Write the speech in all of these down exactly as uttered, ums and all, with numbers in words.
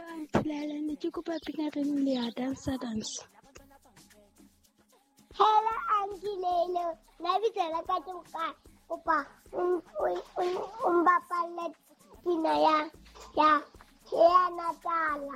Lala ne ke kopa pina re le ya dance dance. Hello Auntie Lelo, la bitsa la ka tsoka kopa um um um bapala pina ya ya ya Natala.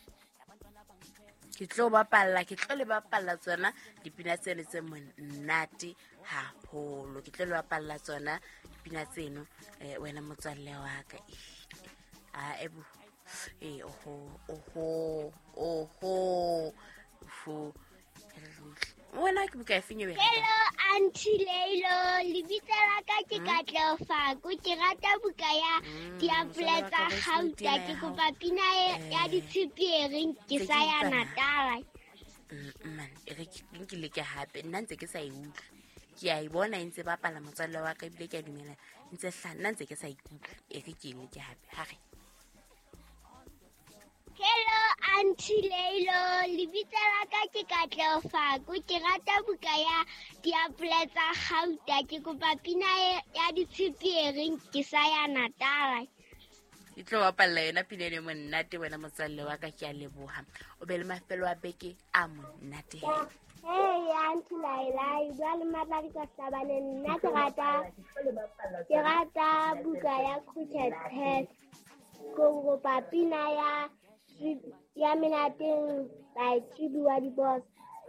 Ke tlo bapalla ke tlo le bapalla tsona dipina tsene tse monate haholo. Ke tlo le bapalla tsona dipina tseno eh wena motswalle wa ka. Ah ebu eh oho oho oho fu wena ke buka efenye wena. Hello Auntie Lelo, lebitsa la ka ke Katlefa, go ke rata buka ya diapole tsa Gauta, ke kopa pina ya ditshipiering ke sa ya Natala. Man e re ke le ke hape nna ntse ke sa e utlwe. Ke a e bona ntse bapala motswalle wa ka ebile ke a dumela ntse hlanna ntse ke sa ikutlwe e re ke le ke hape ha re. Hello Auntie Lelo, lebitsa la ka ke Katlefa, go ke rata buka ya diapole tsa Gauta, ke kopa pina ya ditshipiering ke sa ya Natala. Ke tlo bapalla yona pina e monate wena motswalle wa ka ke a leboha. O be le mafelo a beke a monate. Hey Auntie Laila, ba le matla ka hlabane nna ke rata ke rata buka ya cricket test. Go papina ya ya menateng ba tsibuwa di boss.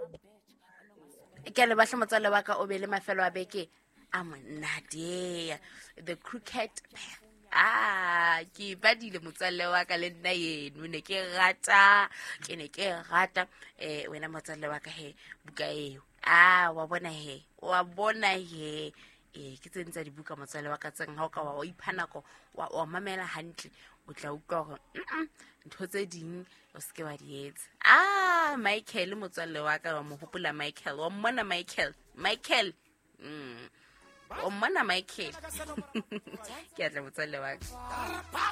Ke a le batla motswalle wa ka o be le mafelo a beke a monate. The cricket ah ke badile motswalle wa ka le nna yeno ne ke rata ke ne ke rata eh wena motswalle wa ka he buka eo ah wa bona he wa bona he eh ke tsentsa dibuka motswalle wa ka tseng ha o ka wa iphana ko wa mamela hantle o tla utlwa go ntho tse ding o ske wa di etsa. Ah Michael motswalle wa ka wa mo hopola Michael wa mmona Michael Michael mm o mmona Michael ke a tla motswalle wa ka.